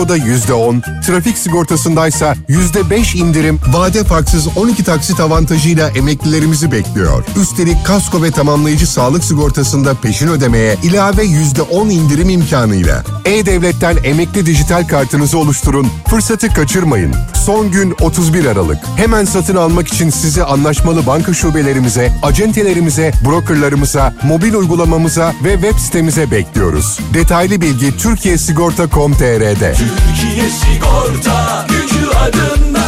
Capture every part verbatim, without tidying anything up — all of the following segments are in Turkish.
da yüzde on, trafik sigortasındaysa yüzde beş indirim, vade farksız on iki taksit avantajıyla emeklilerimizi bekliyor. Üstelik kasko ve tamamlayıcı sağlık sigortasında peşin ödemeye ilave yüzde on indirim imkanıyla. E-Devlet'ten emekli dijital kartınızı oluşturun, fırsatı kaçırmayın. Son gün otuz bir Aralık. Hemen satın almak için sizi anlaşmalı banka şubelerimize, acentelerimize, brokerlarımıza, mobil uygulamamıza ve web sitemize bekliyoruz. Detaylı bilgi Türkiye Sigorta nokta com nokta tr'de. Türkiye Sigorta, gücü adında.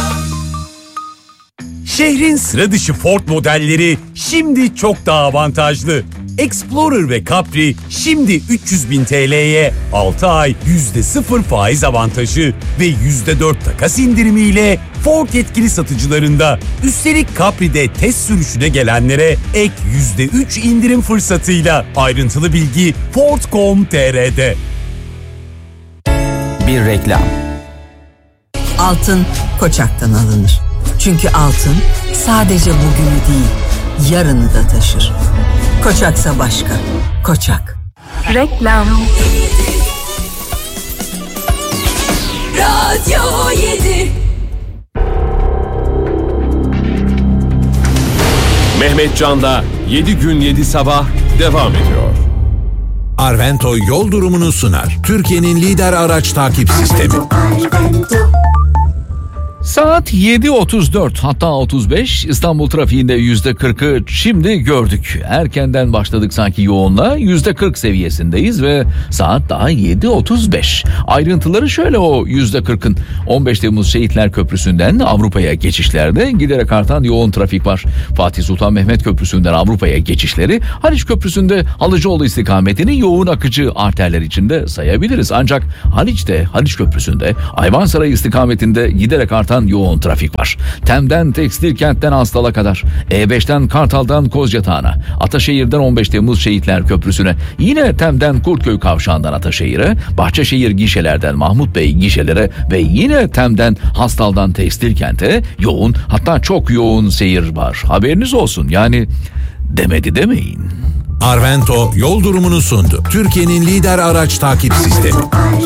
Şehrin sıra dışı Ford modelleri şimdi çok daha avantajlı. Explorer ve Capri şimdi üç yüz bin T L'ye altı ay yüzde sıfır faiz avantajı ve yüzde dört takas indirimiyle Ford yetkili satıcılarında. Üstelik Capri'de test sürüşüne gelenlere ek yüzde üç indirim fırsatıyla. Ayrıntılı bilgi Ford nokta com nokta tr'de. Bir reklam. Altın Koçak'tan alınır. Çünkü altın sadece bugünü değil, yarını da taşır. Koçaksa başka. Koçak. Reklam. Radyo yedi. Mehmet Can'da yedi gün yedi sabah devam ediyor. Arvento yol durumunu sunar. Türkiye'nin lider araç takip sistemi. Saat yedi otuz dört, hatta otuz beş. İstanbul trafiğinde yüzde kırkı şimdi gördük. Erkenden başladık sanki yoğunluğa. yüzde kırk seviyesindeyiz ve saat daha yedi otuz beş. Ayrıntıları şöyle o yüzde kırkın. on beş Temmuz Şehitler Köprüsü'nden Avrupa'ya geçişlerde giderek artan yoğun trafik var. Fatih Sultan Mehmet Köprüsü'nden Avrupa'ya geçişleri, Haliç Köprüsü'nde Halıcıoğlu istikametini yoğun akıcı arterler içinde sayabiliriz. Ancak Haliç'te, Haliç Köprüsü'nde Ayvansaray istikametinde giderek artan yoğun trafik var. Tem'den Tekstilkent'ten Hastal'a kadar, E beşten Kartal'dan Kozyatağı'na, Ataşehir'den on beş Temmuz Şehitler Köprüsü'ne, yine Tem'den Kurtköy Kavşağı'ndan Ataşehir'e, Bahçeşehir gişelerden Mahmut Bey gişelere ve yine Tem'den Hastal'dan Tekstilkent'e yoğun, hatta çok yoğun seyir var. Haberiniz olsun, yani demedi demeyin. Arvento yol durumunu sundu. Türkiye'nin lider araç takip sistemi.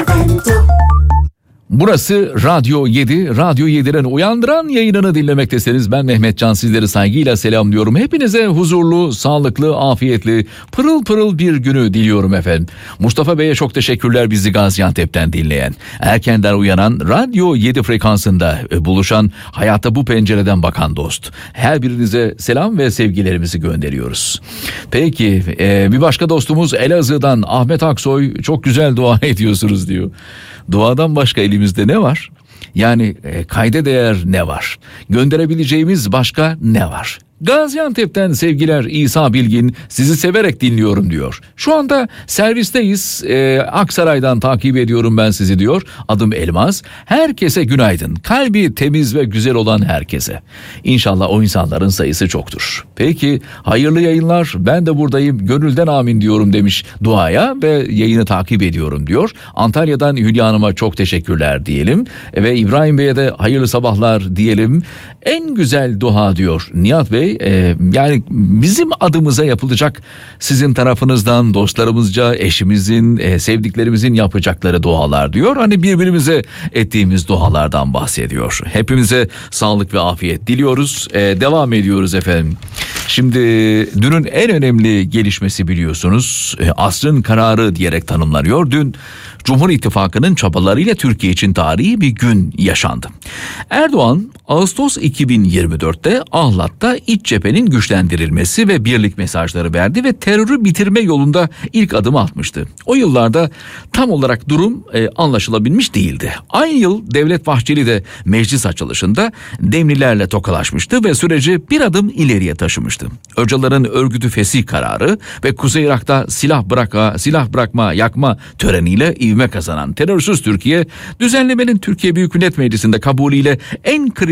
Burası Radyo yedi, Radyo yedi'nin uyandıran yayınını dinlemektesiniz. Ben Mehmet Can, sizleri saygıyla selamlıyorum. Hepinize huzurlu, sağlıklı, afiyetli, pırıl pırıl bir günü diliyorum efendim. Mustafa Bey'e çok teşekkürler, bizi Gaziantep'ten dinleyen. Erkenden uyanan, Radyo yedi frekansında buluşan, hayata bu pencereden bakan dost. Her birinize selam ve sevgilerimizi gönderiyoruz. Peki, e, bir başka dostumuz Elazığ'dan Ahmet Aksoy, çok güzel dua ediyorsunuz diyor. Duadan başka elimizde ne var? Yani e, kayda değer ne var? Gönderebileceğimiz başka ne var? Gaziantep'ten sevgiler İsa Bilgin, sizi severek dinliyorum diyor. Şu anda servisteyiz, ee, Aksaray'dan takip ediyorum ben sizi diyor. Adım Elmas. Herkese günaydın. Kalbi temiz ve güzel olan herkese. İnşallah o insanların sayısı çoktur. Peki, hayırlı yayınlar, ben de buradayım, gönülden amin diyorum demiş duaya ve yayını takip ediyorum diyor. Antalya'dan Hülya Hanım'a çok teşekkürler diyelim ve İbrahim Bey'e de hayırlı sabahlar diyelim. En güzel dua diyor Nihat Bey. Ee, yani bizim adımıza yapılacak, sizin tarafınızdan dostlarımızca, eşimizin, e, sevdiklerimizin yapacakları dualar diyor. Hani birbirimize ettiğimiz dualardan bahsediyor. Hepimize sağlık ve afiyet diliyoruz. Ee, devam ediyoruz efendim. Şimdi dünün en önemli gelişmesi biliyorsunuz, e, asrın kararı diyerek tanımlanıyor. Dün Cumhur İttifakı'nın çabalarıyla Türkiye için tarihi bir gün yaşandı. Erdoğan Ağustos iki bin yirmi dörtte Ahlat'ta iç cephenin güçlendirilmesi ve birlik mesajları verdi ve terörü bitirme yolunda ilk adımı atmıştı. O yıllarda tam olarak durum e, anlaşılabilmiş değildi. Aynı yıl Devlet Bahçeli de meclis açılışında Demlilerle tokalaşmıştı ve süreci bir adım ileriye taşımıştı. Öcalan'ın örgütü fesih kararı ve Kuzey Irak'ta silah bırakma, silah bırakma, yakma töreniyle ivme kazanan terörsüz Türkiye, düzenlemenin Türkiye Büyük Millet Meclisi'nde kabulüyle en kritik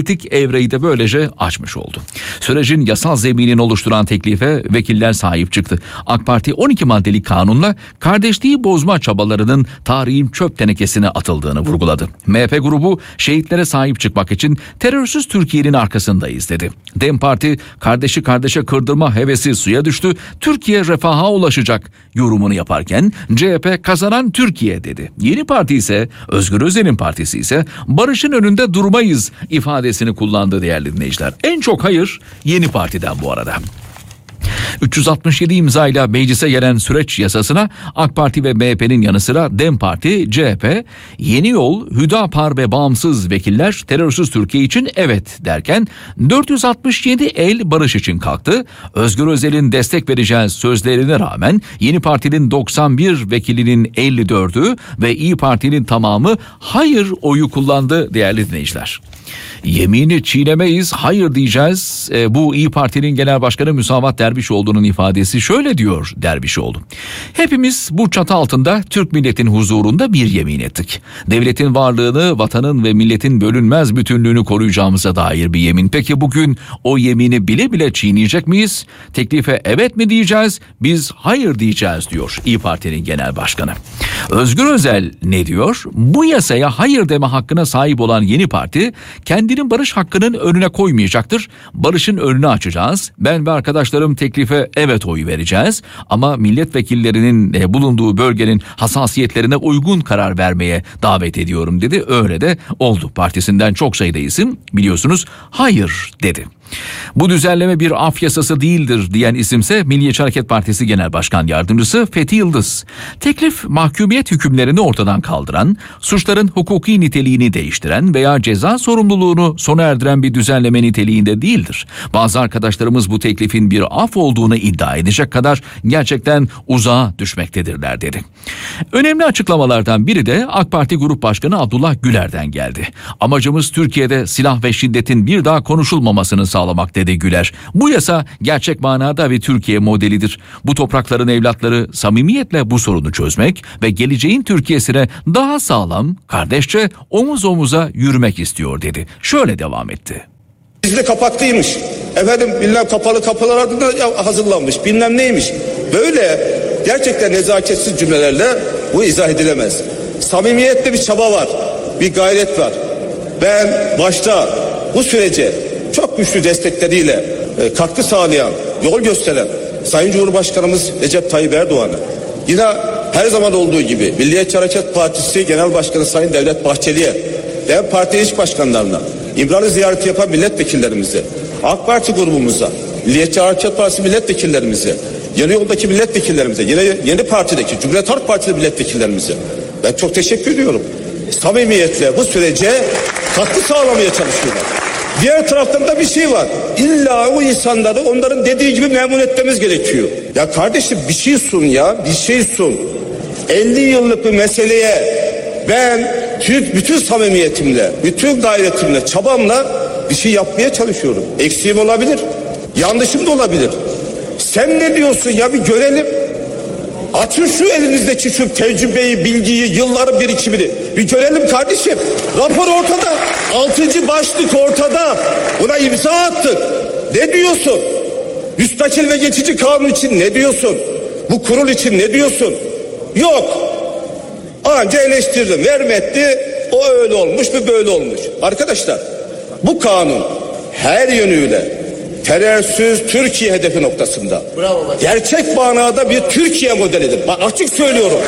kritik evreyi de böylece açmış oldu. Sürecin yasal zeminini oluşturan teklife vekiller sahip çıktı. AK Parti on iki maddelik kanunla kardeşliği bozma çabalarının tarihin çöp tenekesine atıldığını vurguladı. M H P grubu şehitlere sahip çıkmak için terörsüz Türkiye'nin arkasındayız dedi. DEM Parti kardeşi kardeşe kırdırma hevesi suya düştü, Türkiye refaha ulaşacak yorumunu yaparken C H P kazanan Türkiye dedi. Yeni Parti ise, Özgür Özel'in partisi ise barışın önünde durmayız ifadesini kullandı değerli dinleyiciler. En çok hayır Yeni Parti'den bu arada. üç yüz altmış yedi imzayla meclise gelen süreç yasasına AK Parti ve M H P'nin yanı sıra DEM Parti, C H P, Yeni Yol, Hüdapar ve bağımsız vekiller terörsüz Türkiye için evet derken dört yüz altmış yedi el barış için kalktı. Özgür Özel'in destek vereceği sözlerine rağmen Yeni Parti'nin doksan bir vekilinin elli dördü ve İyi Parti'nin tamamı hayır oyu kullandı değerli dinleyiciler. Yemini çiğnemeyiz, hayır diyeceğiz. E, bu İyi Parti'nin Genel Başkanı Müsavat Dervişoğlu'nun ifadesi şöyle diyor Dervişoğlu. Hepimiz bu çatı altında Türk milletin huzurunda bir yemin ettik. Devletin varlığını, vatanın ve milletin bölünmez bütünlüğünü koruyacağımıza dair bir yemin. Peki bugün o yemini bile bile çiğneyecek miyiz? Teklife evet mi diyeceğiz? Biz hayır diyeceğiz diyor İyi Parti'nin Genel Başkanı. Özgür Özel ne diyor? Bu yasaya hayır deme hakkına sahip olan Yeni Parti kendinin barış hakkının önüne koymayacaktır. Barışın önünü açacağız. Ben ve arkadaşlarım teklife evet oyu vereceğiz. Ama milletvekillerinin bulunduğu bölgenin hassasiyetlerine uygun karar vermeye davet ediyorum dedi. Öyle de oldu. Partisinden çok sayıda isim biliyorsunuz hayır dedi. Bu düzenleme bir af yasası değildir diyen isimse Milliyetçi Hareket Partisi Genel Başkan Yardımcısı Fethi Yıldız. Teklif mahkumiyet hükümlerini ortadan kaldıran, suçların hukuki niteliğini değiştiren veya ceza sorumluluğunu sona erdiren bir düzenleme niteliğinde değildir. Bazı arkadaşlarımız bu teklifin bir af olduğunu iddia edecek kadar gerçekten uzağa düşmektedirler dedi. Önemli açıklamalardan biri de AK Parti Grup Başkanı Abdullah Güler'den geldi. Amacımız Türkiye'de silah ve şiddetin bir daha konuşulmamasını sağlamak dedi Güler. Bu yasa gerçek manada bir Türkiye modelidir. Bu toprakların evlatları samimiyetle bu sorunu çözmek ve geleceğin Türkiye'sine daha sağlam, kardeşçe omuz omuza yürümek istiyor dedi. Şöyle devam etti. Gizli kapaklıymış. Efendim bilmem kapalı kapılar adına hazırlanmış. Bilmem neymiş. Böyle gerçekten nezaketsiz cümlelerle bu izah edilemez. Samimiyetli bir çaba var. Bir gayret var. Ben başta bu sürece çok güçlü destekleriyle e, katkı sağlayan, yol gösteren Sayın Cumhurbaşkanımız Recep Tayyip Erdoğan'a, yine her zaman olduğu gibi Milliyetçi Hareket Partisi Genel Başkanı Sayın Devlet Bahçeli'ye, DEM Parti İş Başkanlarına, İmralı ziyareti yapan milletvekillerimize, AK Parti grubumuza, Milliyetçi Hareket Partisi milletvekillerimize, Yeni Yol'daki milletvekillerimize, yine Yeni Parti'deki Cumhuriyet Halk Partili milletvekillerimize ben çok teşekkür ediyorum. Samimiyetle bu sürece katkı sağlamaya çalışıyorlar. Diğer taraftan da bir şey var. İlla o insanları onların dediği gibi memnun etmemiz gerekiyor. Ya kardeşim bir şey sun ya, bir şey sun. elli yıllık bir meseleye ben bütün samimiyetimle, bütün gayretimle, çabamla bir şey yapmaya çalışıyorum. Eksiğim olabilir, yanlışım da olabilir. Sen ne diyorsun ya, bir görelim. Açın şu elinizdeki şu tecrübeyi, bilgiyi, yılların birikimini. Bir görelim kardeşim. Rapor ortada. Altıncı başlık ortada. Buna imza attık. Ne diyorsun? Müstakil ve geçici kanun için ne diyorsun? Bu kurul için ne diyorsun? Yok. Anca eleştirdim. Vermetti. O öyle olmuş, bu böyle olmuş. Arkadaşlar bu kanun her yönüyle terörsüz Türkiye hedefi noktasında. Bravo. Gerçek manada bir Türkiye modelidir. Bak açık söylüyorum.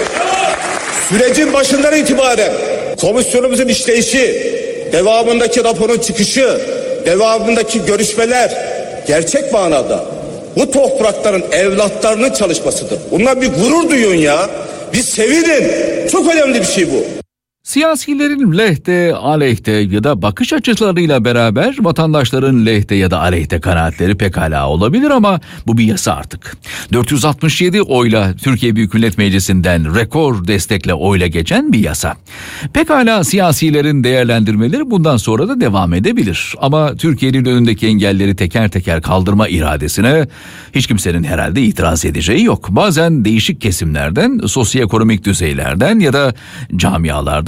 Sürecin başından itibaren komisyonumuzun işleyişi, devamındaki raporun çıkışı, devamındaki görüşmeler gerçek manada bu toprakların evlatlarının çalışmasıdır. Bundan bir gurur duyun ya. Bir sevinin. Çok önemli bir şey bu. Siyasilerin lehte, aleyhte ya da bakış açılarıyla beraber vatandaşların lehte ya da aleyhte kanaatleri pekala olabilir ama bu bir yasa artık. dört yüz altmış yedi oyla Türkiye Büyük Millet Meclisi'nden rekor destekle oyla geçen bir yasa. Pekala siyasilerin değerlendirmeleri bundan sonra da devam edebilir. Ama Türkiye'nin önündeki engelleri teker teker kaldırma iradesine hiç kimsenin herhalde itiraz edeceği yok. Bazen değişik kesimlerden, sosyoekonomik düzeylerden ya da camialardan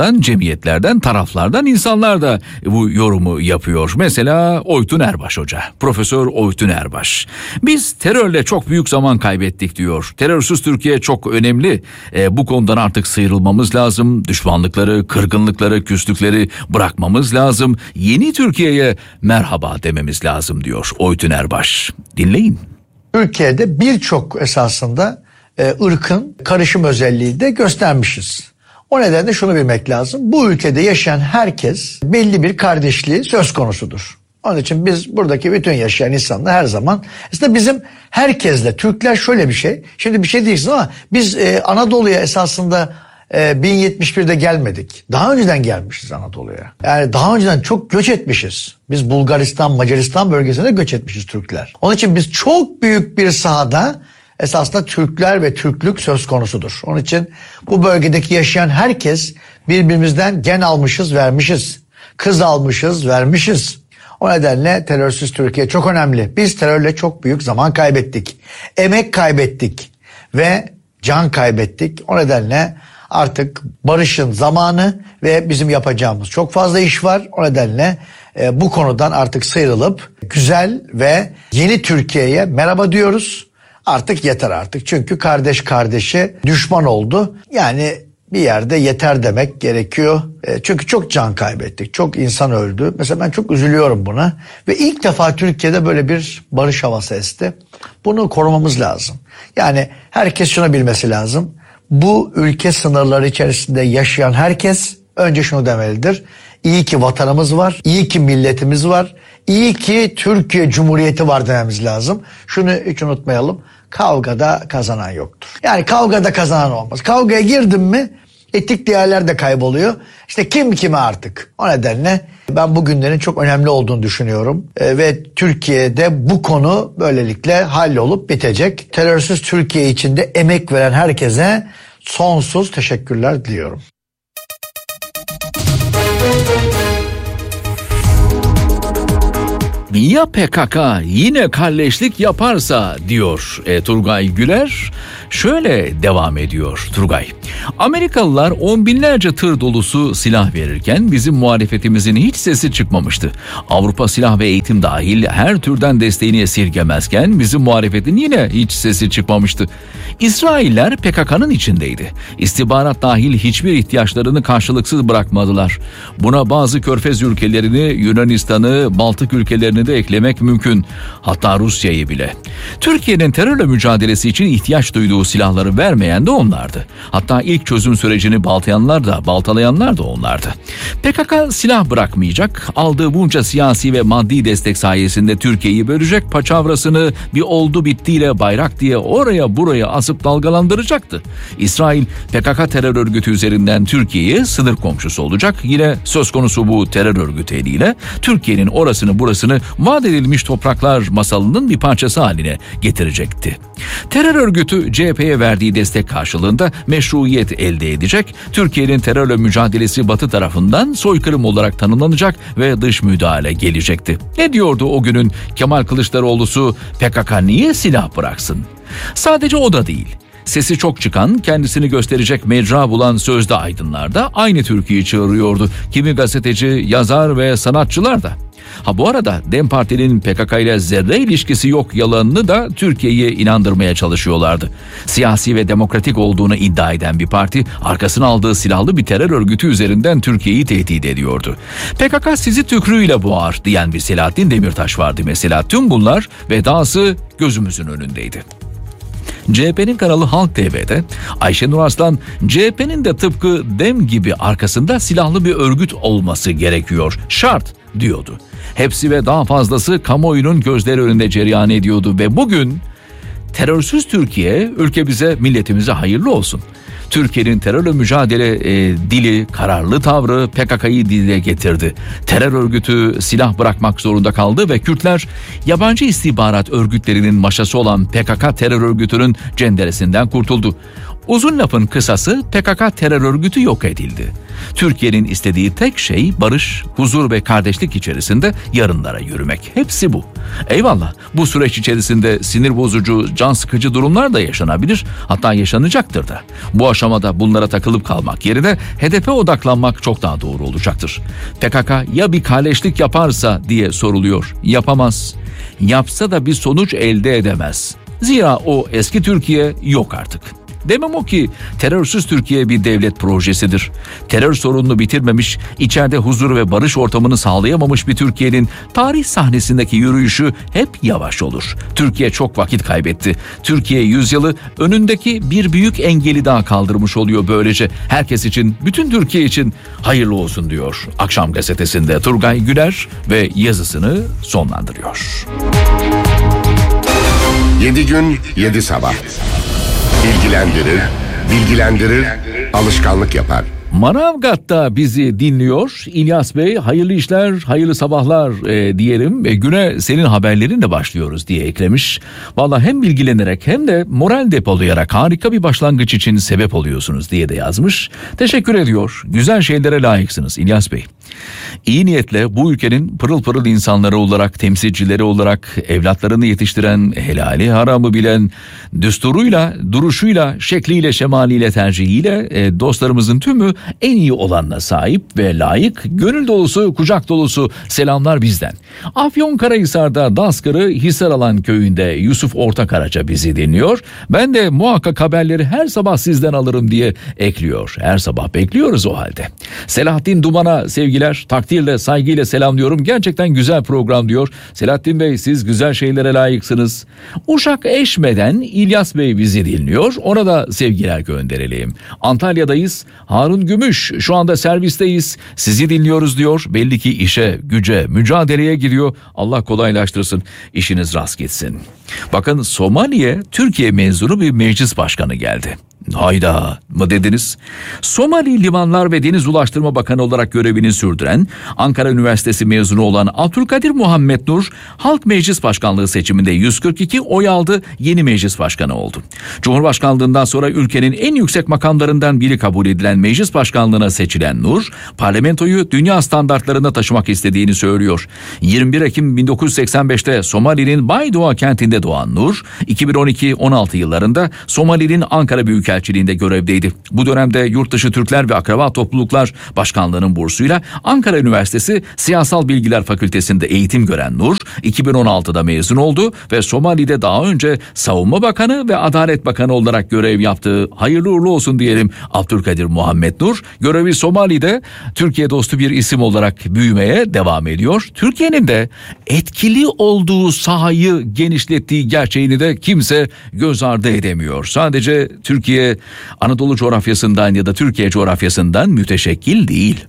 kurumlardan, cemiyetlerden, taraflardan insanlar da bu yorumu yapıyor. Mesela Oytun Erbaş Hoca, Profesör Oytun Erbaş. Biz terörle çok büyük zaman kaybettik diyor. Terörsüz Türkiye çok önemli. E, bu konudan artık sıyrılmamız lazım. Düşmanlıkları, kırgınlıkları, küslükleri bırakmamız lazım. Yeni Türkiye'ye merhaba dememiz lazım diyor Oytun Erbaş. Dinleyin. Türkiye'de birçok esasında e, ırkın karışım özelliği de göstermişiz. O nedenle şunu bilmek lazım. Bu ülkede yaşayan herkes belli bir kardeşliği söz konusudur. Onun için biz buradaki bütün yaşayan insanlar her zaman aslında bizim herkesle, Türkler şöyle bir şey. Şimdi bir şey diyeceksin ama biz e, Anadolu'ya esasında e, bin yetmiş birde gelmedik. Daha önceden gelmişiz Anadolu'ya. Yani daha önceden çok göç etmişiz. Biz Bulgaristan, Macaristan bölgesine göç etmişiz Türkler. Onun için biz çok büyük bir sahada esasında Türkler ve Türklük söz konusudur. Onun için bu bölgedeki yaşayan herkes birbirimizden gen almışız, vermişiz. Kız almışız, vermişiz. O nedenle terörsüz Türkiye çok önemli. Biz terörle çok büyük zaman kaybettik. Emek kaybettik ve can kaybettik. O nedenle artık barışın zamanı ve bizim yapacağımız çok fazla iş var. O nedenle e, bu konudan artık sıyrılıp güzel ve yeni Türkiye'ye merhaba diyoruz. Artık yeter artık. Çünkü kardeş kardeşe düşman oldu. Yani bir yerde yeter demek gerekiyor. E, çünkü çok can kaybettik. Çok insan öldü. Mesela ben çok üzülüyorum buna. Ve ilk defa Türkiye'de böyle bir barış havası esti. Bunu korumamız lazım. Yani herkes şunu bilmesi lazım. Bu ülke sınırları içerisinde yaşayan herkes önce şunu demelidir. İyi ki vatanımız var. İyi ki milletimiz var. İyi ki Türkiye Cumhuriyeti var dememiz lazım. Şunu hiç unutmayalım. Kavgada kazanan yoktur. Yani kavgada kazanan olmaz. Kavgaya girdin mi etik değerler de kayboluyor. İşte kim kime artık. O nedenle ben bu günlerin çok önemli olduğunu düşünüyorum. E, ve Türkiye'de bu konu böylelikle hallolup bitecek. Terörsüz Türkiye içinde emek veren herkese sonsuz teşekkürler diliyorum. Ya P K K yine kalleşlik yaparsa diyor e, Turgay Güler. Şöyle devam ediyor Turgay. Amerikalılar on binlerce tır dolusu silah verirken bizim muhalefetimizin hiç sesi çıkmamıştı. Avrupa silah ve eğitim dahil her türden desteğini esirgemezken bizim muhalefetin yine hiç sesi çıkmamıştı. İsrailler P K K'nın içindeydi. İstihbarat dahil hiçbir ihtiyaçlarını karşılıksız bırakmadılar. Buna bazı Körfez ülkelerini, Yunanistan'ı, Baltık ülkelerini de eklemek mümkün. Hatta Rusya'yı bile. Türkiye'nin terörle mücadelesi için ihtiyaç duyduğu silahları vermeyen de onlardı. Hatta ilk çözüm sürecini baltayanlar da, baltalayanlar da onlardı. P K K silah bırakmayacak, aldığı bunca siyasi ve maddi destek sayesinde Türkiye'yi bölecek, paçavrasını bir oldu bittiyle bayrak diye oraya buraya asıp dalgalandıracaktı. İsrail P K K terör örgütü üzerinden Türkiye'ye sınır komşusu olacak. Yine söz konusu bu terör örgütü eliyle Türkiye'nin orasını burasını vaat edilmiş topraklar masalının bir parçası haline getirecekti. Terör örgütü C H P'ye verdiği destek karşılığında meşruiyet elde edecek, Türkiye'nin terörle mücadelesi Batı tarafından soykırım olarak tanımlanacak ve dış müdahale gelecekti. Ne diyordu o günün Kemal Kılıçdaroğlu'su, P K K niye silah bıraksın? Sadece o da değil. Sesi çok çıkan, kendisini gösterecek mecra bulan sözde aydınlar da aynı Türkiye'yi çağırıyordu. Kimi gazeteci, yazar ve sanatçılar da. Ha bu arada DEM Parti'nin P K K ile zerre ilişkisi yok yalanını da Türkiye'yi inandırmaya çalışıyorlardı. Siyasi ve demokratik olduğunu iddia eden bir parti arkasına aldığı silahlı bir terör örgütü üzerinden Türkiye'yi tehdit ediyordu. P K K sizi tükrüğüyle boğar diyen bir Selahattin Demirtaş vardı mesela. Tüm bunlar ve dahası gözümüzün önündeydi. C H P'nin kanalı Halk T V'de Ayşenur Arslan, C H P'nin de tıpkı DEM gibi arkasında silahlı bir örgüt olması gerekiyor, şart diyordu. Hepsi ve daha fazlası kamuoyunun gözleri önünde cereyan ediyordu ve bugün terörsüz Türkiye, ülkemize, milletimize hayırlı olsun. Türkiye'nin terörle mücadele e, dili, kararlı tavrı P K K'yı dile getirdi. Terör örgütü silah bırakmak zorunda kaldı ve Kürtler yabancı istihbarat örgütlerinin maşası olan P K K terör örgütünün cenderesinden kurtuldu. Uzun lafın kısası P K K terör örgütü yok edildi. Türkiye'nin istediği tek şey barış, huzur ve kardeşlik içerisinde yarınlara yürümek. Hepsi bu. Eyvallah, bu süreç içerisinde sinir bozucu, can sıkıcı durumlar da yaşanabilir. Hatta yaşanacaktır da. Bu aşamada bunlara takılıp kalmak yerine hedefe odaklanmak çok daha doğru olacaktır. P K K ya bir kalleşlik yaparsa diye soruluyor. Yapamaz. Yapsa da bir sonuç elde edemez. Zira o eski Türkiye yok artık. Demem o ki terörsüz Türkiye bir devlet projesidir. Terör sorununu bitirmemiş, içeride huzur ve barış ortamını sağlayamamış bir Türkiye'nin tarih sahnesindeki yürüyüşü hep yavaş olur. Türkiye çok vakit kaybetti. Türkiye yüzyılı önündeki bir büyük engeli daha kaldırmış oluyor böylece. Herkes için, bütün Türkiye için hayırlı olsun diyor. Akşam Gazetesi'nde Turgay Güler ve yazısını sonlandırıyor. Yedi gün, yedi sabah. Bilgilendirir, bilgilendirir, alışkanlık yapar. Manavgat'ta bizi dinliyor. İlyas Bey, hayırlı işler, hayırlı sabahlar e, diyelim. E, güne senin haberlerinle başlıyoruz diye eklemiş. Vallahi hem bilgilenerek hem de moral depolayarak harika bir başlangıç için sebep oluyorsunuz diye de yazmış. Teşekkür ediyor. Güzel şeylere layıksınız İlyas Bey. İyi niyetle bu ülkenin pırıl pırıl insanları olarak, temsilcileri olarak, evlatlarını yetiştiren, helali haramı bilen, düsturuyla, duruşuyla, şekliyle, şemaliyle, tercihiyle e, dostlarımızın tümü en iyi olanla sahip ve layık, gönül dolusu, kucak dolusu selamlar bizden. Afyonkarahisar'da Daskırı Hisaralan köyünde Yusuf Ortakaraca bizi dinliyor. Ben de muhakkak haberleri her sabah sizden alırım diye ekliyor. Her sabah bekliyoruz o halde. Selahattin Duman'a sevgiler, takdirle, saygıyla selamlıyorum. Gerçekten güzel program diyor. Selahattin Bey, siz güzel şeylere layıksınız. Uşak Eşme'den İlyas Bey bizi dinliyor. Ona da sevgiler gönderelim. Antalya'dayız. Harun Gümüş, şu anda servisteyiz. Sizi dinliyoruz diyor. Belli ki işe, güce, mücadeleye gidiyor. Allah kolaylaştırsın. İşiniz rast gitsin. Bakın, Somali'ye Türkiye mezunu bir meclis başkanı geldi. Hayda mı dediniz? Somali Limanlar ve Deniz Ulaştırma Bakanı olarak görevini sürdüren, Ankara Üniversitesi mezunu olan Abdülkadir Muhammed Nur, Halk Meclis Başkanlığı seçiminde yüz kırk iki oy aldı, yeni meclis başkanı oldu. Cumhurbaşkanlığından sonra ülkenin en yüksek makamlarından biri kabul edilen meclis başkanlığına seçilen Nur, parlamentoyu dünya standartlarına taşımak istediğini söylüyor. yirmi bir Ekim bin dokuz yüz seksen beşte Somali'nin Baydoa kentinde doğan Nur, iki bin on iki on altı yıllarında Somali'nin Ankara Büyükelçiliğinde görevdeydi. Bu dönemde Yurtdışı Türkler ve Akraba Topluluklar Başkanlığı'nın bursuyla Ankara Üniversitesi Siyasal Bilgiler Fakültesi'nde eğitim gören Nur, iki bin on altıda mezun oldu ve Somali'de daha önce Savunma Bakanı ve Adalet Bakanı olarak görev yaptığı, hayırlı uğurlu olsun diyelim, Abdülkadir Muhammed Nur, görevi Somali'de Türkiye dostu bir isim olarak büyümeye devam ediyor. Türkiye'nin de etkili olduğu sahayı genişlettiği gerçeğini de kimse göz ardı edemiyor. Sadece Türkiye Anadolu coğrafyasından ya da Türkiye coğrafyasından müteşekkil değil.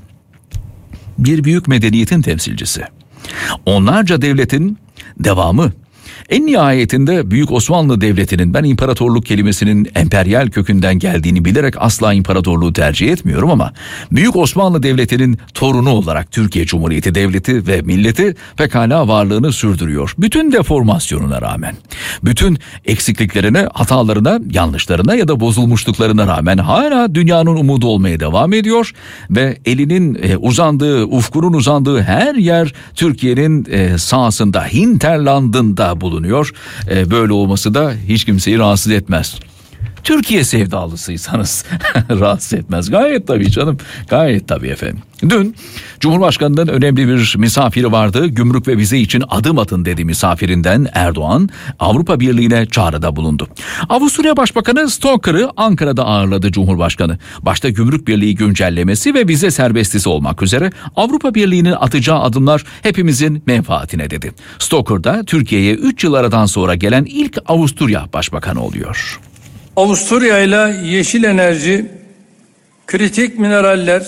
Bir büyük medeniyetin temsilcisi. Onlarca devletin devamı. En nihayetinde Büyük Osmanlı Devleti'nin, ben imparatorluk kelimesinin emperyal kökünden geldiğini bilerek asla imparatorluğu tercih etmiyorum ama Büyük Osmanlı Devleti'nin torunu olarak Türkiye Cumhuriyeti Devleti ve milleti pekala varlığını sürdürüyor. Bütün deformasyonuna rağmen, bütün eksikliklerine, hatalarına, yanlışlarına ya da bozulmuşluklarına rağmen hala dünyanın umudu olmaya devam ediyor ve elinin e, uzandığı, ufkunun uzandığı her yer Türkiye'nin e, sahasında, hinterlandında bulunuyor. Ee, böyle olması da hiç kimseyi rahatsız etmez. Türkiye sevdalısıysanız rahatsız etmez. Gayet tabii canım. Gayet tabii efendim. Dün Cumhurbaşkanı'nın önemli bir misafiri vardı. Gümrük ve vize için adım atın dedi misafirinden Erdoğan. Avrupa Birliği'ne çağrıda bulundu. Avusturya Başbakanı Stoker'ı Ankara'da ağırladı Cumhurbaşkanı. Başta Gümrük Birliği güncellemesi ve vize serbestisi olmak üzere Avrupa Birliği'nin atacağı adımlar hepimizin menfaatine dedi. Stoker da Türkiye'ye üç yıl aradan sonra gelen ilk Avusturya Başbakanı oluyor. Avusturya ile yeşil enerji, kritik mineraller,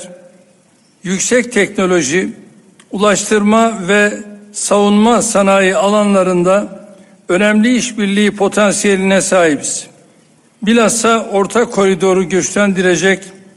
yüksek teknoloji, ulaştırma ve savunma sanayi alanlarında önemli işbirliği potansiyeline sahibiz. Bilhassa orta koridoru güçlendirecek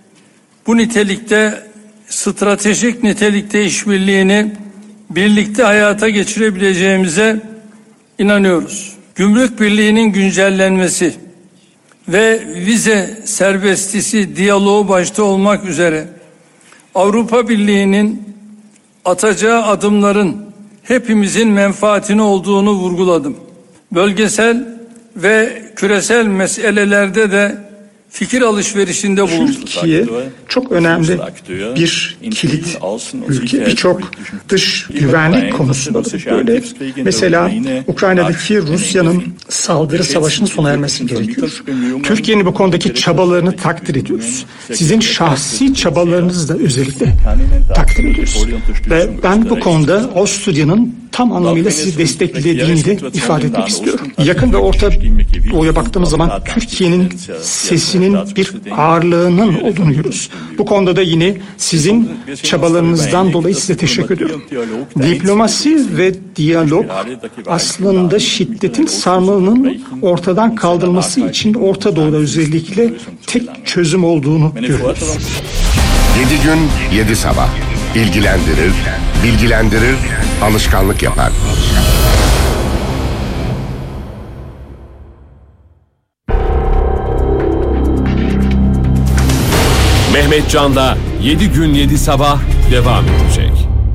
bu nitelikte, stratejik nitelikte işbirliğini birlikte hayata geçirebileceğimize inanıyoruz. Gümrük Birliği'nin güncellenmesi ve vize serbestisi diyaloğu başta olmak üzere Avrupa Birliği'nin atacağı adımların hepimizin menfaatine olduğunu vurguladım. Bölgesel ve küresel meselelerde de fikir alışverişinde bulunduk. Türkiye çok önemli bir kilit ülke. Birçok dış güvenlik konusunda da böyle. Mesela Ukrayna'daki Rusya'nın saldırı savaşının sona ermesi gerekiyor. Türkiye'nin bu konudaki çabalarını takdir ediyoruz. Sizin şahsi çabalarınızı da özellikle takdir ediyoruz. Ve ben bu konuda Avusturya'nın tam anlamıyla sizi desteklediğini de ifade etmek istiyorum. Yakın ve Orta Doğu'ya baktığımız zaman Türkiye'nin sesinin bir ağırlığının olduğunu görüyoruz. Bu konuda da yine sizin çabalarınızdan dolayı size teşekkür ediyorum. Diplomasi ve diyalog aslında şiddetin sarmalının ortadan kaldırılması için Orta Doğu'da özellikle tek çözüm olduğunu görüyoruz. yedi gün yedi sabah. İlgilendirir, bilgilendirir, alışkanlık yapar. Mehmet Can'da yedi gün yedi sabah devam edecek.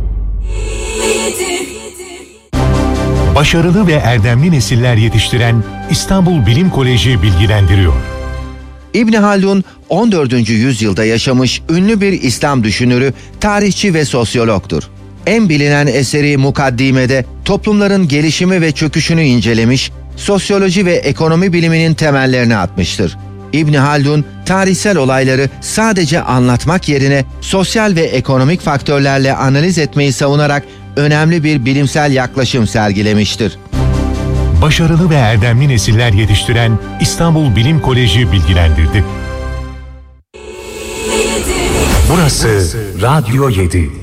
Başarılı ve erdemli nesiller yetiştiren İstanbul Bilim Koleji bilgilendiriyor. İbn Haldun on dördüncü yüzyılda yaşamış ünlü bir İslam düşünürü, tarihçi ve sosyologtur. En bilinen eseri Mukaddime'de toplumların gelişimi ve çöküşünü incelemiş, sosyoloji ve ekonomi biliminin temellerini atmıştır. İbn Haldun, tarihsel olayları sadece anlatmak yerine sosyal ve ekonomik faktörlerle analiz etmeyi savunarak önemli bir bilimsel yaklaşım sergilemiştir. Başarılı ve erdemli nesiller yetiştiren İstanbul Bilim Koleji bilgilendirdi. Burası Radyo yedi.